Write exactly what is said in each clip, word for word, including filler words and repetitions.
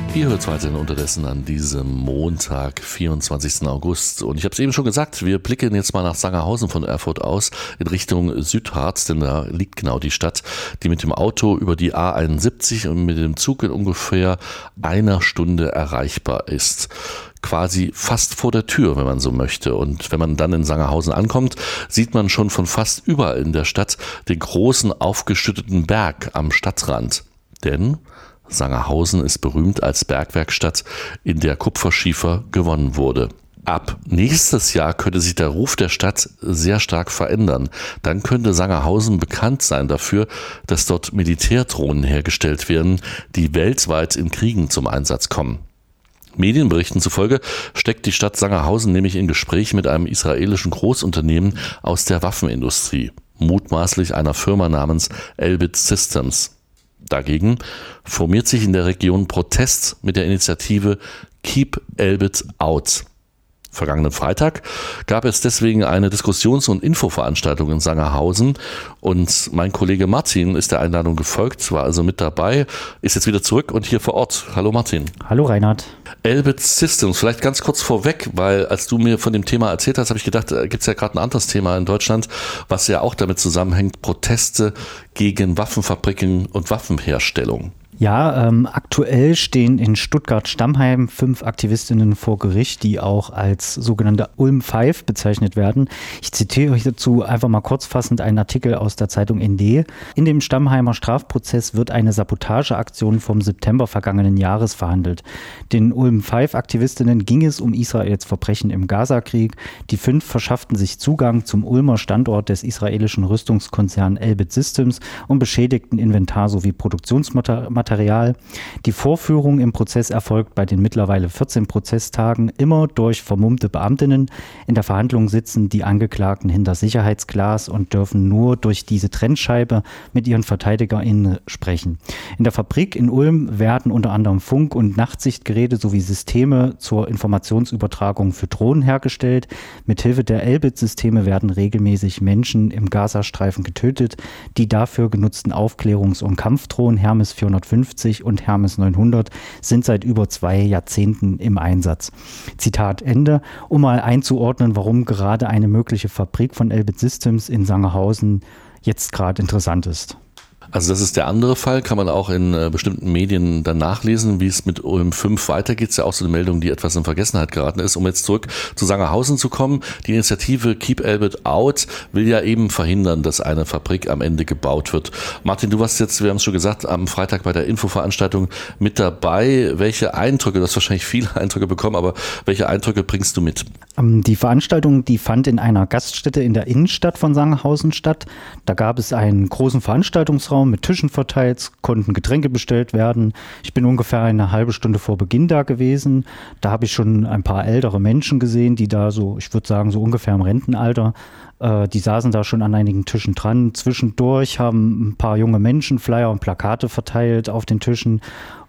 Ihr hört weiterhin unterdessen an diesem Montag, vierundzwanzigsten August. Und ich habe es eben schon gesagt, wir blicken jetzt mal nach Sangerhausen von Erfurt aus in Richtung Südharz, denn da liegt genau die Stadt, die mit dem Auto über die A einundsiebzig und mit dem Zug in ungefähr einer Stunde erreichbar ist. Quasi fast vor der Tür, wenn man so möchte. Und wenn man dann in Sangerhausen ankommt, sieht man schon von fast überall in der Stadt den großen aufgeschütteten Berg am Stadtrand. Denn Sangerhausen ist berühmt als Bergwerkstatt, in der Kupferschiefer gewonnen wurde. Ab nächstes Jahr könnte sich der Ruf der Stadt sehr stark verändern. Dann könnte Sangerhausen bekannt sein dafür, dass dort Militärdrohnen hergestellt werden, die weltweit in Kriegen zum Einsatz kommen. Medienberichten zufolge steckt die Stadt Sangerhausen nämlich in Gespräch mit einem israelischen Großunternehmen aus der Waffenindustrie, mutmaßlich einer Firma namens Elbit Systems. Dagegen formiert sich in der Region Protest mit der Initiative Keep Elbit Out. Vergangenen Freitag gab es deswegen eine Diskussions- und Infoveranstaltung in Sangerhausen und mein Kollege Martin ist der Einladung gefolgt, war also mit dabei, ist jetzt wieder zurück und hier vor Ort. Hallo Martin. Hallo Reinhard. Elbit Systems, vielleicht ganz kurz vorweg, weil als du mir von dem Thema erzählt hast, habe ich gedacht, da gibt es ja gerade ein anderes Thema in Deutschland, was ja auch damit zusammenhängt, Proteste gegen Waffenfabriken und Waffenherstellung. Ja, ähm, aktuell stehen in Stuttgart-Stammheim fünf Aktivistinnen vor Gericht, die auch als sogenannte Ulm Five bezeichnet werden. Ich zitiere euch dazu einfach mal kurzfassend einen Artikel aus der Zeitung N D. In dem Stammheimer Strafprozess wird eine Sabotageaktion vom September vergangenen Jahres verhandelt. Den Ulm Five-Aktivistinnen ging es um Israels Verbrechen im Gazakrieg. Die fünf verschafften sich Zugang zum Ulmer Standort des israelischen Rüstungskonzerns Elbit Systems und beschädigten Inventar sowie Produktionsmaterial. Die Vorführung im Prozess erfolgt bei den mittlerweile vierzehn Prozesstagen immer durch vermummte Beamtinnen. In der Verhandlung sitzen die Angeklagten hinter Sicherheitsglas und dürfen nur durch diese Trennscheibe mit ihren VerteidigerInnen sprechen. In der Fabrik in Ulm werden unter anderem Funk- und Nachtsichtgeräte sowie Systeme zur Informationsübertragung für Drohnen hergestellt. Mithilfe der Elbit-Systeme werden regelmäßig Menschen im Gazastreifen getötet. Die dafür genutzten Aufklärungs- und Kampfdrohnen Hermes vierhundertfünfzig und Hermes neunhundert sind seit über zwei Jahrzehnten im Einsatz. Zitat Ende. Um mal einzuordnen, warum gerade eine mögliche Fabrik von Elbit Systems in Sangerhausen jetzt gerade interessant ist. Also das ist der andere Fall, kann man auch in äh, bestimmten Medien dann nachlesen, wie es mit Ulm fünf weitergeht. Es ist ja auch so eine Meldung, die etwas in Vergessenheit geraten ist. Um jetzt zurück zu Sangerhausen zu kommen, die Initiative Keep Elbit Out will ja eben verhindern, dass eine Fabrik am Ende gebaut wird. Martin, du warst jetzt, wir haben es schon gesagt, am Freitag bei der Infoveranstaltung mit dabei. Welche Eindrücke, du hast wahrscheinlich viele Eindrücke bekommen, aber welche Eindrücke bringst du mit? Die Veranstaltung, die fand in einer Gaststätte in der Innenstadt von Sangerhausen statt. Da gab es einen großen Veranstaltungsraum mit Tischen verteilt, konnten Getränke bestellt werden. Ich bin ungefähr eine halbe Stunde vor Beginn da gewesen. Da habe ich schon ein paar ältere Menschen gesehen, die da so, ich würde sagen, so ungefähr im Rentenalter, äh, die saßen da schon an einigen Tischen dran. Zwischendurch haben ein paar junge Menschen Flyer und Plakate verteilt auf den Tischen.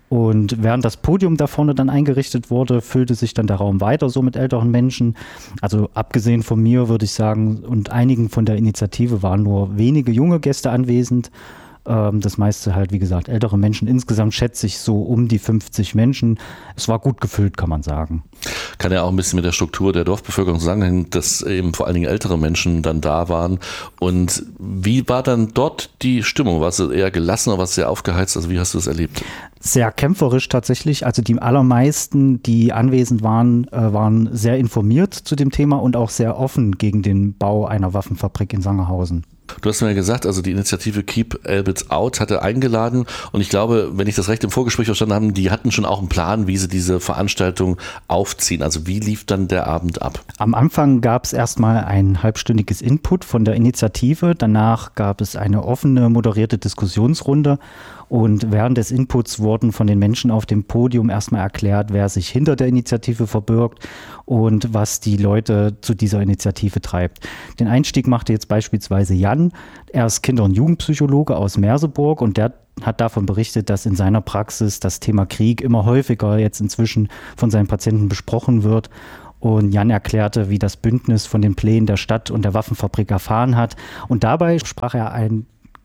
Und während das Podium da vorne dann eingerichtet wurde, füllte sich dann der Raum weiter so mit älteren Menschen. Also abgesehen von mir würde ich sagen, und einigen von der Initiative waren nur wenige junge Gäste anwesend. Das meiste halt, wie gesagt, ältere Menschen. Insgesamt schätze ich so um die fünfzig Menschen. Es war gut gefüllt, kann man sagen. Kann ja auch ein bisschen mit der Struktur der Dorfbevölkerung zusammenhängen, dass eben vor allen Dingen ältere Menschen dann da waren. Und wie war dann dort die Stimmung? War es eher gelassen oder war es sehr aufgeheizt? Also wie hast du das erlebt? Sehr kämpferisch tatsächlich. Also die allermeisten, die anwesend waren, waren sehr informiert zu dem Thema und auch sehr offen gegen den Bau einer Waffenfabrik in Sangerhausen. Du hast mir ja gesagt, also die Initiative Keep Elbit Out hatte eingeladen und ich glaube, wenn ich das recht im Vorgespräch verstanden habe, die hatten schon auch einen Plan, wie sie diese Veranstaltung aufziehen. Also wie lief dann der Abend ab? Am Anfang gab es erstmal ein halbstündiges Input von der Initiative. Danach gab es eine offene, moderierte Diskussionsrunde. Und während des Inputs wurden von den Menschen auf dem Podium erstmal erklärt, wer sich hinter der Initiative verbirgt und was die Leute zu dieser Initiative treibt. Den Einstieg machte jetzt beispielsweise Jan. Er ist Kinder- und Jugendpsychologe aus Merseburg und der hat davon berichtet, dass in seiner Praxis das Thema Krieg immer häufiger jetzt inzwischen von seinen Patienten besprochen wird. Und Jan erklärte, wie das Bündnis von den Plänen der Stadt und der Waffenfabrik erfahren hat. Und dabei sprach er ein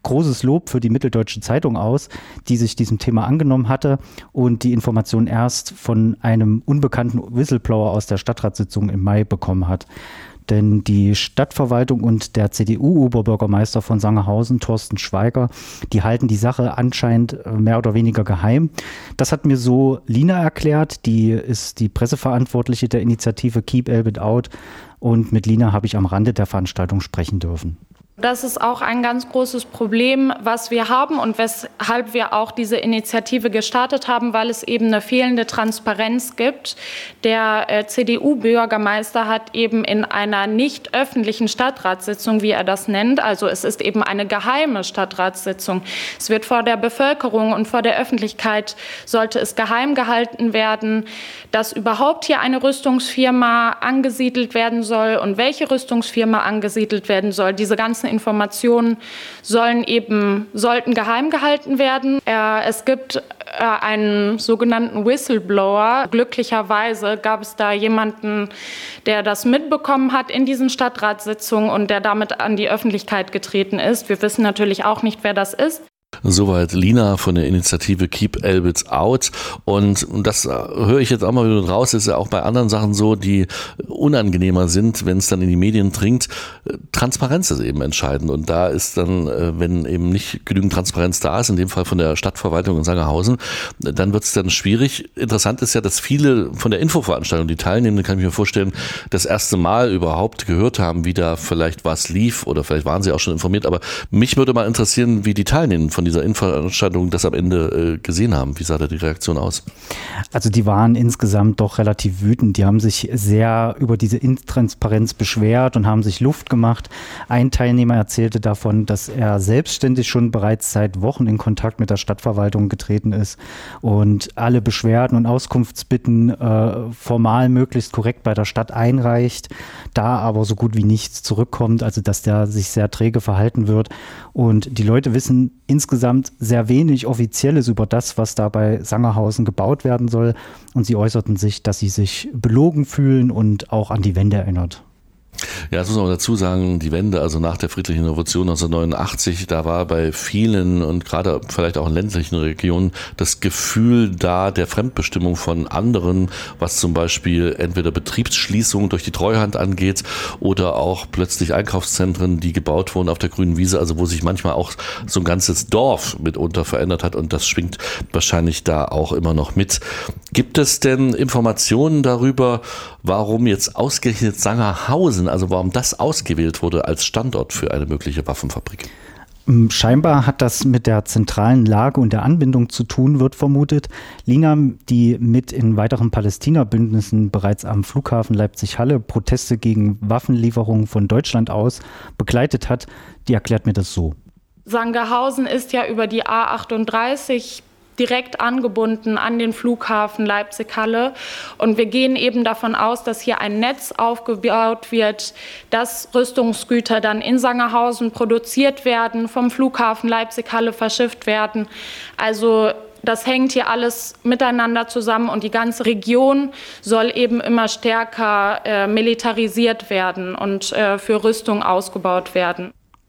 großes Lob für die Mitteldeutsche Zeitung aus, die sich diesem Thema angenommen hatte und die Information erst von einem unbekannten Whistleblower aus der Stadtratssitzung im Mai bekommen hat. Denn die Stadtverwaltung und der C D U-Oberbürgermeister von Sangerhausen, Thorsten Schweiger, die halten die Sache anscheinend mehr oder weniger geheim. Das hat mir so Lina erklärt, die ist die Presseverantwortliche der Initiative Keep Elbit Out, und mit Lina habe ich am Rande der Veranstaltung sprechen dürfen. Das ist auch ein ganz großes Problem, was wir haben und weshalb wir auch diese Initiative gestartet haben, weil es eben eine fehlende Transparenz gibt. Der äh, C D U-Bürgermeister hat eben in einer nicht öffentlichen Stadtratssitzung, wie er das nennt, also es ist eben eine geheime Stadtratssitzung. Es wird vor der Bevölkerung und vor der Öffentlichkeit, sollte es geheim gehalten werden, dass überhaupt hier eine Rüstungsfirma angesiedelt werden soll und welche Rüstungsfirma angesiedelt werden soll. Diese ganzen Informationen sollen eben, sollten geheim gehalten werden. Äh, es gibt äh, einen sogenannten Whistleblower. Glücklicherweise gab es da jemanden, der das mitbekommen hat in diesen Stadtratssitzungen und der damit an die Öffentlichkeit getreten ist. Wir wissen natürlich auch nicht, wer das ist. Soweit Lina von der Initiative Keep Elbit Out. Und das höre ich jetzt auch mal wieder raus, ist ja auch bei anderen Sachen so, die unangenehmer sind, wenn es dann in die Medien dringt. Transparenz ist eben entscheidend. Und da ist dann, wenn eben nicht genügend Transparenz da ist, in dem Fall von der Stadtverwaltung in Sangerhausen, dann wird es dann schwierig. Interessant ist ja, dass viele von der Infoveranstaltung, die Teilnehmenden, kann ich mir vorstellen, das erste Mal überhaupt gehört haben, wie da vielleicht was lief, oder vielleicht waren sie auch schon informiert. Aber mich würde mal interessieren, wie die Teilnehmenden von dieser Veranstaltung das am Ende äh, gesehen haben. Wie sah da die Reaktion aus? Also die waren insgesamt doch relativ wütend. Die haben sich sehr über diese Intransparenz beschwert und haben sich Luft gemacht. Ein Teilnehmer erzählte davon, dass er selbstständig schon bereits seit Wochen in Kontakt mit der Stadtverwaltung getreten ist und alle Beschwerden und Auskunftsbitten äh, formal möglichst korrekt bei der Stadt einreicht, da aber so gut wie nichts zurückkommt, also dass der sich sehr träge verhalten wird. Und die Leute wissen insgesamt sehr wenig Offizielles über das, was da bei Sangerhausen gebaut werden soll. Und sie äußerten sich, dass sie sich belogen fühlen und auch an die Wende erinnert. Ja, das muss man dazu sagen, die Wende, also nach der friedlichen Revolution neunzehnhundertneunundachtzig, da war bei vielen und gerade vielleicht auch in ländlichen Regionen das Gefühl da der Fremdbestimmung von anderen, was zum Beispiel entweder Betriebsschließungen durch die Treuhand angeht oder auch plötzlich Einkaufszentren, die gebaut wurden auf der grünen Wiese, also wo sich manchmal auch so ein ganzes Dorf mitunter verändert hat, und das schwingt wahrscheinlich da auch immer noch mit. Gibt es denn Informationen darüber, warum jetzt ausgerechnet Sangerhausen, also warum das ausgewählt wurde als Standort für eine mögliche Waffenfabrik? Scheinbar hat das mit der zentralen Lage und der Anbindung zu tun, wird vermutet. Lina, die mit in weiteren Palästina-Bündnissen bereits am Flughafen Leipzig-Halle Proteste gegen Waffenlieferungen von Deutschland aus begleitet hat, die erklärt mir das so. Sangerhausen ist ja über die A achtunddreißig direkt angebunden an den Flughafen Leipzig-Halle. Und wir gehen eben davon aus, dass hier ein Netz aufgebaut wird, dass Rüstungsgüter dann in Sangerhausen produziert werden, vom Flughafen Leipzig-Halle verschifft werden. Also das hängt hier alles miteinander zusammen und die ganze Region soll eben immer stärker äh, militarisiert werden und äh, für Rüstung ausgebaut werden.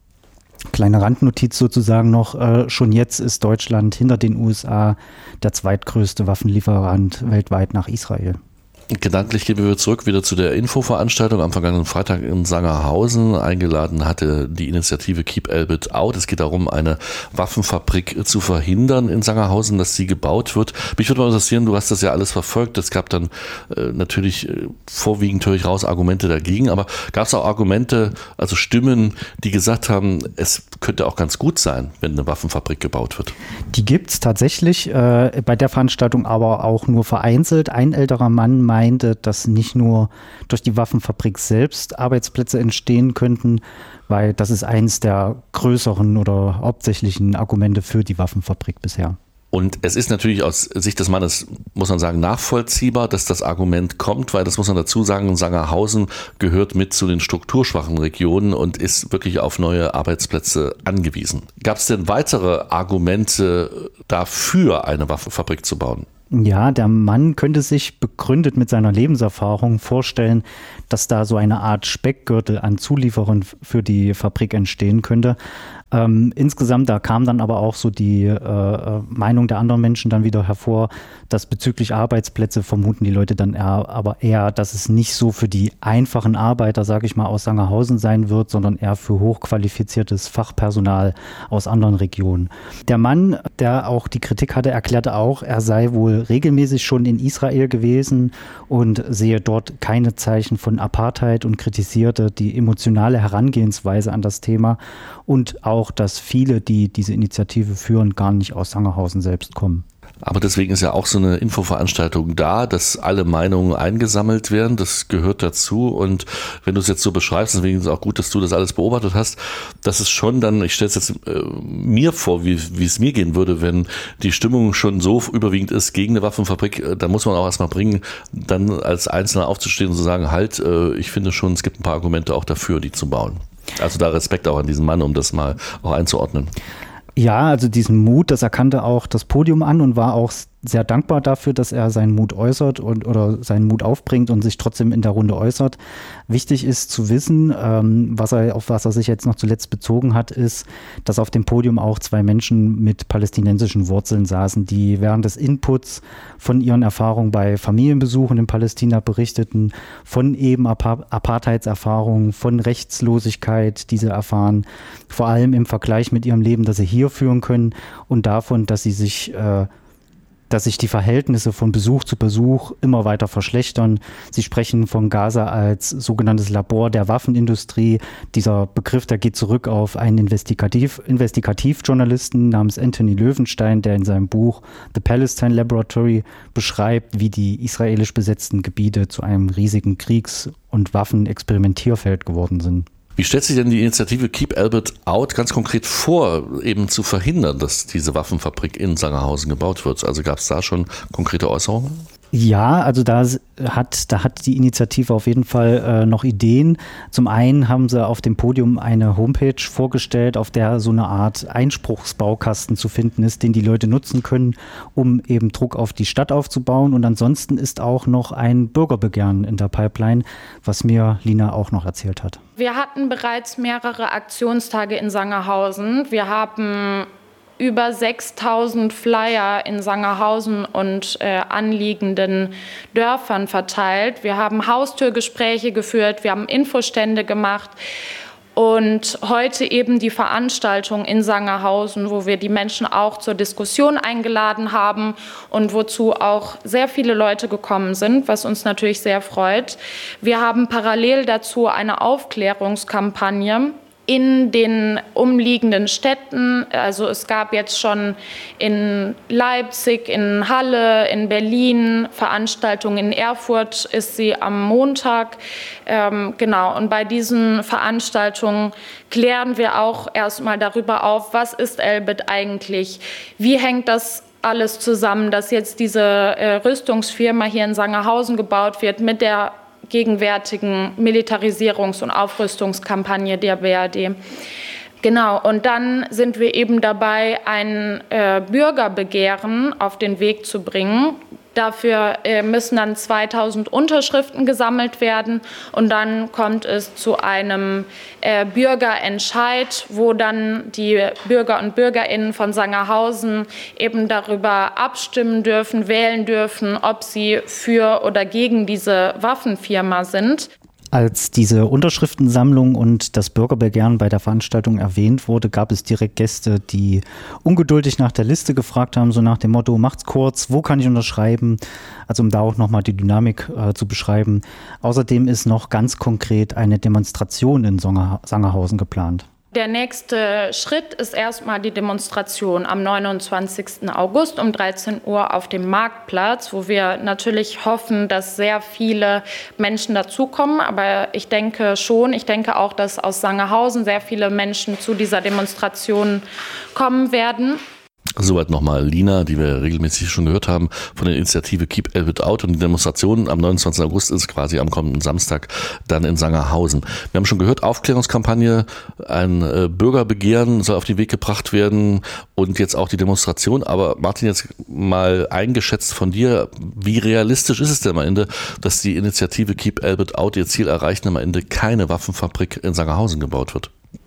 Kleine Randnotiz sozusagen noch, äh, schon jetzt ist Deutschland hinter den U S A der zweitgrößte Waffenlieferant weltweit nach Israel. Gedanklich gehen wir zurück wieder zu der Infoveranstaltung am vergangenen Freitag in Sangerhausen. Eingeladen hatte die Initiative Keep Elbit Out. Es geht darum, eine Waffenfabrik zu verhindern in Sangerhausen, dass sie gebaut wird. Mich würde mal interessieren, du hast das ja alles verfolgt. Es gab dann äh, natürlich äh, vorwiegend, höre ich raus, Argumente dagegen. Aber gab es auch Argumente, also Stimmen, die gesagt haben, es könnte auch ganz gut sein, wenn eine Waffenfabrik gebaut wird? Die gibt es tatsächlich, äh, bei der Veranstaltung aber auch nur vereinzelt. Ein älterer Mann meinte, dass nicht nur durch die Waffenfabrik selbst Arbeitsplätze entstehen könnten, weil das ist eins der größeren oder hauptsächlichen Argumente für die Waffenfabrik bisher. Und es ist natürlich aus Sicht des Mannes, muss man sagen, nachvollziehbar, dass das Argument kommt, weil das muss man dazu sagen, Sangerhausen gehört mit zu den strukturschwachen Regionen und ist wirklich auf neue Arbeitsplätze angewiesen. Gab es denn weitere Argumente dafür, eine Waffenfabrik zu bauen? Ja, der Mann könnte sich begründet mit seiner Lebenserfahrung vorstellen, dass da so eine Art Speckgürtel an Zulieferern für die Fabrik entstehen könnte. Ähm, insgesamt, da kam dann aber auch so die äh, Meinung der anderen Menschen dann wieder hervor, dass bezüglich Arbeitsplätze vermuten die Leute dann eher, aber eher, dass es nicht so für die einfachen Arbeiter, sage ich mal, aus Sangerhausen sein wird, sondern eher für hochqualifiziertes Fachpersonal aus anderen Regionen. Der Mann, der auch die Kritik hatte, erklärte auch, er sei wohl regelmäßig schon in Israel gewesen und sehe dort keine Zeichen von Apartheid und kritisierte die emotionale Herangehensweise an das Thema und auch, dass viele, die diese Initiative führen, gar nicht aus Sangerhausen selbst kommen. Aber deswegen ist ja auch so eine Infoveranstaltung da, dass alle Meinungen eingesammelt werden. Das gehört dazu. Und wenn du es jetzt so beschreibst, deswegen ist es auch gut, dass du das alles beobachtet hast, das ist schon dann, ich stelle es jetzt äh, mir vor, wie, wie es mir gehen würde, wenn die Stimmung schon so überwiegend ist gegen eine Waffenfabrik, äh, dann muss man auch erstmal bringen, dann als Einzelner aufzustehen und zu sagen, halt, äh, ich finde schon, es gibt ein paar Argumente auch dafür, die zu bauen. Also da Respekt auch an diesen Mann, um das mal auch einzuordnen. Ja, also diesen Mut, das erkannte auch das Podium an und war auch sehr dankbar dafür, dass er seinen Mut äußert und oder seinen Mut aufbringt und sich trotzdem in der Runde äußert. Wichtig ist zu wissen, ähm, was er, auf was er sich jetzt noch zuletzt bezogen hat, ist, dass auf dem Podium auch zwei Menschen mit palästinensischen Wurzeln saßen, die während des Inputs von ihren Erfahrungen bei Familienbesuchen in Palästina berichteten, von eben Apa- Apartheidserfahrungen, von Rechtslosigkeit, die sie erfahren, vor allem im Vergleich mit ihrem Leben, das sie hier führen können und davon, dass sie sich äh, dass sich die Verhältnisse von Besuch zu Besuch immer weiter verschlechtern. Sie sprechen von Gaza als sogenanntes Labor der Waffenindustrie. Dieser Begriff, der geht zurück auf einen Investigativ, Investigativjournalisten namens Anthony Löwenstein, der in seinem Buch The Palestine Laboratory beschreibt, wie die israelisch besetzten Gebiete zu einem riesigen Kriegs- und Waffenexperimentierfeld geworden sind. Wie stellt sich denn die Initiative Keep Albert Out ganz konkret vor, eben zu verhindern, dass diese Waffenfabrik in Sangerhausen gebaut wird? Also gab es da schon konkrete Äußerungen? Ja, also da hat, da hat die Initiative auf jeden Fall äh, noch Ideen. Zum einen haben sie auf dem Podium eine Homepage vorgestellt, auf der so eine Art Einspruchsbaukasten zu finden ist, den die Leute nutzen können, um eben Druck auf die Stadt aufzubauen. Und ansonsten ist auch noch ein Bürgerbegehren in der Pipeline, was mir Lina auch noch erzählt hat. Wir hatten bereits mehrere Aktionstage in Sangerhausen. Wir haben über sechstausend Flyer in Sangerhausen und äh, anliegenden Dörfern verteilt. Wir haben Haustürgespräche geführt, wir haben Infostände gemacht und heute eben die Veranstaltung in Sangerhausen, wo wir die Menschen auch zur Diskussion eingeladen haben und wozu auch sehr viele Leute gekommen sind, was uns natürlich sehr freut. Wir haben parallel dazu eine Aufklärungskampagne in den umliegenden Städten. Also es gab jetzt schon in Leipzig, in Halle, in Berlin Veranstaltungen. In Erfurt ist sie am Montag. Ähm, genau. Und bei diesen Veranstaltungen klären wir auch erstmal darüber auf, was ist Elbit eigentlich? Wie hängt das alles zusammen, dass jetzt diese äh, Rüstungsfirma hier in Sangerhausen gebaut wird mit der gegenwärtigen Militarisierungs- und Aufrüstungskampagne der B R D. Genau, und dann sind wir eben dabei, ein äh, Bürgerbegehren auf den Weg zu bringen. Dafür äh, müssen dann zweitausend Unterschriften gesammelt werden und dann kommt es zu einem äh, Bürgerentscheid, wo dann die Bürger und Bürgerinnen von Sangerhausen eben darüber abstimmen dürfen, wählen dürfen, ob sie für oder gegen diese Waffenfirma sind. Als diese Unterschriftensammlung und das Bürgerbegehren bei der Veranstaltung erwähnt wurde, gab es direkt Gäste, die ungeduldig nach der Liste gefragt haben, so nach dem Motto, macht's kurz, wo kann ich unterschreiben? Also um da auch nochmal die Dynamik äh, zu beschreiben. Außerdem ist noch ganz konkret eine Demonstration in Songer- Sangerhausen geplant. Der nächste Schritt ist erstmal die Demonstration am neunundzwanzigsten August um dreizehn Uhr auf dem Marktplatz, wo wir natürlich hoffen, dass sehr viele Menschen dazukommen. Aber ich denke schon, ich denke auch, dass aus Sangerhausen sehr viele Menschen zu dieser Demonstration kommen werden. Soweit nochmal Lina, die wir regelmäßig schon gehört haben, von der Initiative Keep Elbit Out. Und die Demonstration am neunundzwanzigsten August ist quasi am kommenden Samstag dann in Sangerhausen. Wir haben schon gehört, Aufklärungskampagne, ein äh, Bürgerbegehren soll auf den Weg gebracht werden und jetzt auch die Demonstration. Aber Martin, jetzt mal eingeschätzt von dir, wie realistisch ist es denn am Ende, dass die Initiative Keep Elbit Out ihr Ziel erreicht und am Ende keine Waffenfabrik in Sangerhausen gebaut wird?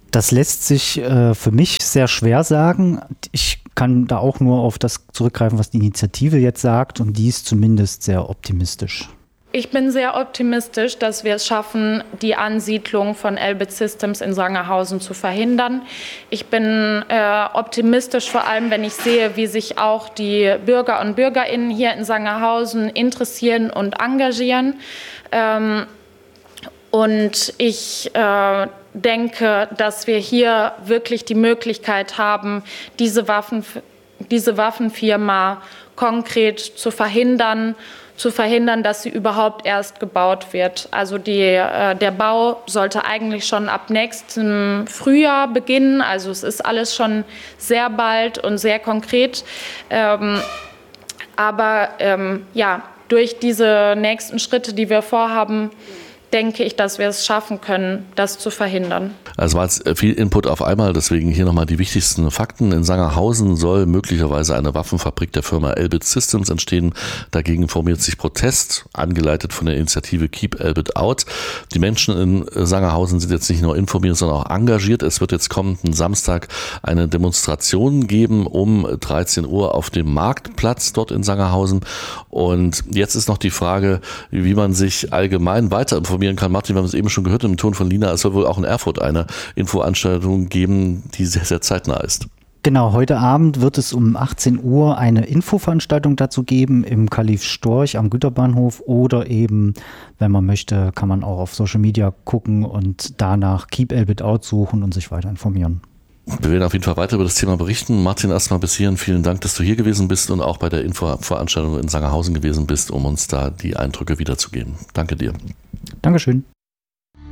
Das lässt sich äh, für mich sehr schwer sagen. Ich kann da auch nur auf das zurückgreifen, was die Initiative jetzt sagt, und die ist zumindest sehr optimistisch. Ich bin sehr optimistisch, dass wir es schaffen, die Ansiedlung von Elbit Systems in Sangerhausen zu verhindern. Ich bin äh, optimistisch, vor allem wenn ich sehe, wie sich auch die Bürger und Bürgerinnen hier in Sangerhausen interessieren und engagieren. Ähm, und ich äh, denke, dass wir hier wirklich die Möglichkeit haben, diese Waffen, diese Waffenfirma konkret zu verhindern, zu verhindern, dass sie überhaupt erst gebaut wird. Also die, äh, der Bau sollte eigentlich schon ab nächstem Frühjahr beginnen. Also es ist alles schon sehr bald und sehr konkret. Ähm, aber ähm, ja, durch diese nächsten Schritte, die wir vorhaben, denke ich, dass wir es schaffen können, das zu verhindern. Also war jetzt viel Input auf einmal, deswegen hier nochmal die wichtigsten Fakten. In Sangerhausen soll möglicherweise eine Waffenfabrik der Firma Elbit Systems entstehen. Dagegen formiert sich Protest, angeleitet von der Initiative Keep Elbit Out. Die Menschen in Sangerhausen sind jetzt nicht nur informiert, sondern auch engagiert. Es wird jetzt kommenden Samstag eine Demonstration geben um dreizehn Uhr auf dem Marktplatz dort in Sangerhausen. Und jetzt ist noch die Frage, wie man sich allgemein weiter informieren kann. Martin, wir haben es eben schon gehört im Ton von Lina, es soll wohl auch in Erfurt eine Infoanstaltung geben, die sehr, sehr zeitnah ist. Genau, heute Abend wird es um achtzehn Uhr eine Infoveranstaltung dazu geben im Kalif Storch am Güterbahnhof, oder eben, wenn man möchte, kann man auch auf Social Media gucken und danach Keep Elbit Out suchen und sich weiter informieren. Wir werden auf jeden Fall weiter über das Thema berichten. Martin, erstmal bis hierhin vielen Dank, dass du hier gewesen bist und auch bei der Infoveranstaltung in Sangerhausen gewesen bist, um uns da die Eindrücke wiederzugeben. Danke dir. Dankeschön.